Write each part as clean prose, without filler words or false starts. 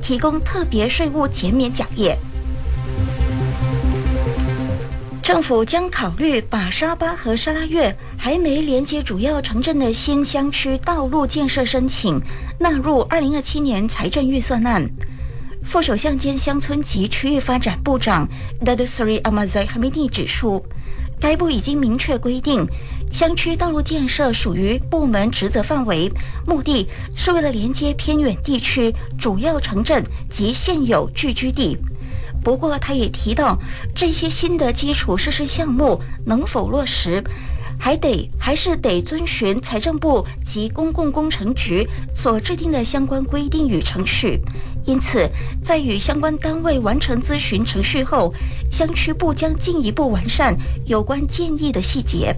提供特别税务减免奖业。政府将考虑把沙巴和沙拉越还没连接主要城镇的新乡区道路建设申请纳入2027年财政预算案。副首相兼乡村及区域发展部长 Datuk Seri Ahmad Zahid Hamidi 指出，该部已经明确规定，乡区道路建设属于部门职责范围，目的是为了连接偏远地区主要城镇及现有聚居地。不过，他也提到，这些新的基础设施项目能否落实，还是得遵循财政部及公共工程局所制定的相关规定与程序。因此，在与相关单位完成咨询程序后，乡区部将进一步完善有关建议的细节。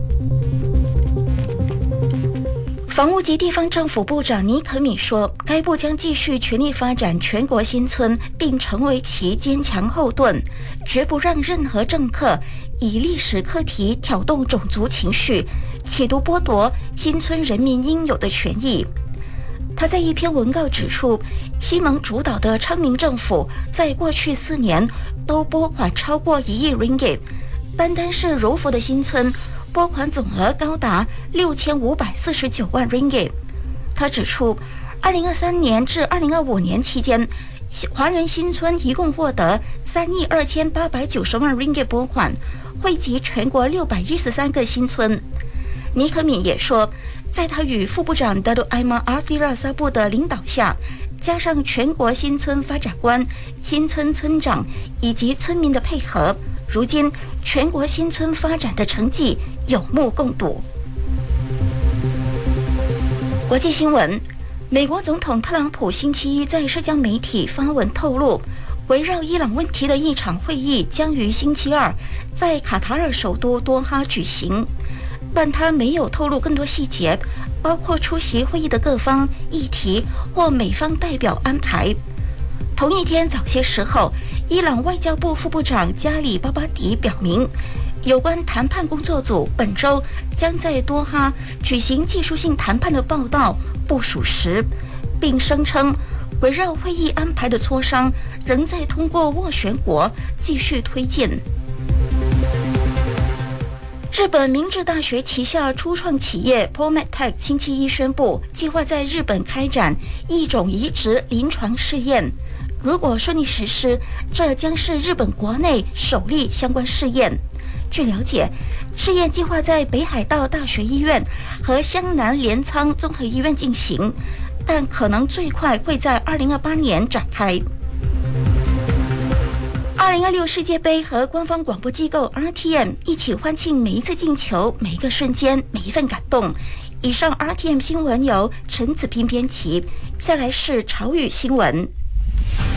房屋及地方政府部长尼可米说，该部将继续全力发展全国新村，并成为其坚强后盾，绝不让任何政客以历史课题挑动种族情绪，企图剥夺新村人民应有的权益。他在一篇文告指出，西蒙主导的昌明政府在过去4年都拨款超过1亿 ringgit， 单是柔佛的新村拨款总额高达6549万 ringgit。 他指出，2023年至2025年期间，华人新村一共获得3亿2890万 ringgit 拨款，惠及全国613个新村。尼可敏也说，在他与副部长 Datuk Aiman Alfira Sabu 的领导下，加上全国新村发展官、新村村长以及村民的配合，如今全国新村发展的成绩有目共睹。国际新闻，美国总统特朗普星期一在社交媒体发文透露，围绕伊朗问题的一场会议将于星期二在卡塔尔首都多哈举行，但他没有透露更多细节，包括出席会议的各方、议题或美方代表安排。同一天早些时候，伊朗外交部副部长加里巴巴迪表明，有关谈判工作组本周将在多哈举行技术性谈判的报道不属实，并声称围绕会议安排的磋商仍在通过斡旋国继续推进。日本明治大学旗下初创企业 ProMedTech 星期一宣布，计划在日本开展异种移植临床试验。如果顺利实施，这将是日本国内首例相关试验。据了解，试验计划在北海道大学医院和湘南镰仓综合医院进行，但可能最快会在2028年展开。2026世界杯和官方广播机构 RTM 一起欢庆每一次进球、每一个瞬间、每一份感动。以上 RTM 新闻由陈子斌编辑，下来是潮语新闻。